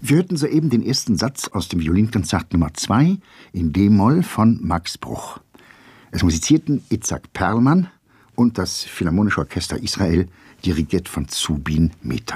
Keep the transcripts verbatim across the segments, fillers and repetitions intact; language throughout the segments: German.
Wir hörten soeben den ersten Satz aus dem Violinkonzert Nummer zwei in D-Moll von Max Bruch. Es musizierten Itzhak Perlman und das Philharmonische Orchester Israel, dirigiert von Zubin Mehta.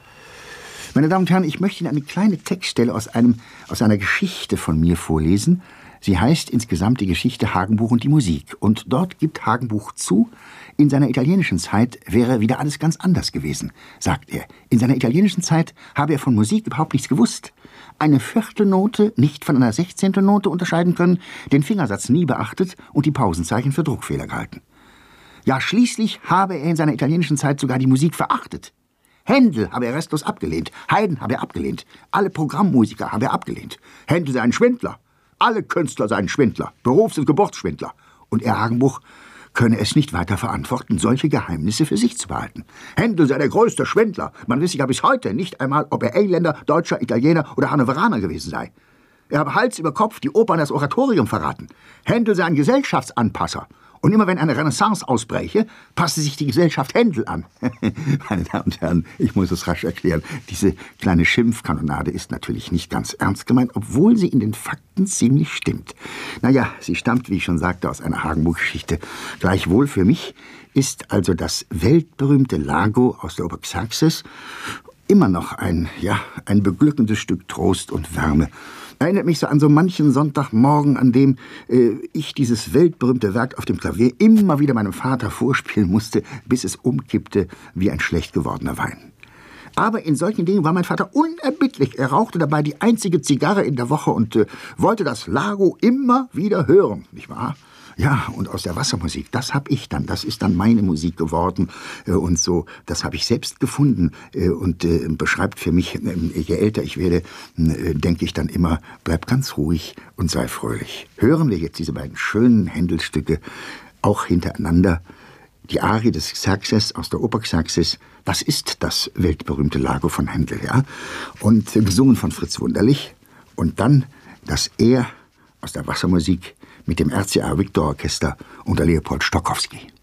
Meine Damen und Herren, ich möchte Ihnen eine kleine Textstelle aus, einem, aus einer Geschichte von mir vorlesen. Sie heißt insgesamt die Geschichte Hagenbuch und die Musik. Und dort gibt Hagenbuch zu, in seiner italienischen Zeit wäre wieder alles ganz anders gewesen, sagt er. In seiner italienischen Zeit habe er von Musik überhaupt nichts gewusst. Eine Viertelnote nicht von einer Sechzehntel Note unterscheiden können, den Fingersatz nie beachtet und die Pausenzeichen für Druckfehler gehalten. Ja, schließlich habe er in seiner italienischen Zeit sogar die Musik verachtet. Händel habe er restlos abgelehnt, Haydn habe er abgelehnt, alle Programmmusiker habe er abgelehnt. Händel sei ein Schwindler. Alle Künstler seien Schwindler, Berufs- und Geburtsschwindler. Und er, Hagenbuch, könne es nicht weiter verantworten, solche Geheimnisse für sich zu behalten. Händel sei der größte Schwindler. Man wisse ja bis heute nicht einmal, ob er Engländer, Deutscher, Italiener oder Hannoveraner gewesen sei. Er habe Hals über Kopf die Oper und das Oratorium verraten. Händel sei ein Gesellschaftsanpasser. Und immer wenn eine Renaissance ausbräche, passte sich die Gesellschaft Händel an. Meine Damen und Herren, ich muss es rasch erklären. Diese kleine Schimpfkanonade ist natürlich nicht ganz ernst gemeint, obwohl sie in den Fakten ziemlich stimmt. Naja, sie stammt, wie ich schon sagte, aus einer Hagenbuch-Geschichte. Gleichwohl für mich ist also das weltberühmte Largo aus der Oper Xerxes immer noch ein, ja, ein beglückendes Stück Trost und Wärme. Erinnert mich so an so manchen Sonntagmorgen, an dem äh, ich dieses weltberühmte Werk auf dem Klavier immer wieder meinem Vater vorspielen musste, bis es umkippte wie ein schlecht gewordener Wein. Aber in solchen Dingen war mein Vater unerbittlich. Er rauchte dabei die einzige Zigarre in der Woche und äh, wollte das Largo immer wieder hören, nicht wahr? Ja, und aus der Wassermusik, das habe ich dann, das ist dann meine Musik geworden äh, und so, das habe ich selbst gefunden äh, und äh, beschreibt für mich, äh, je älter ich werde, äh, denke ich dann immer, bleib ganz ruhig und sei fröhlich. Hören wir jetzt diese beiden schönen Händelstücke auch hintereinander. Die Arie des Xerxes aus der Oper Xerxes, das ist das weltberühmte Largo von Händel, ja, und äh, gesungen von Fritz Wunderlich. Und dann das Er aus der Wassermusik mit dem R C A Victor Orchester unter Leopold Stokowski.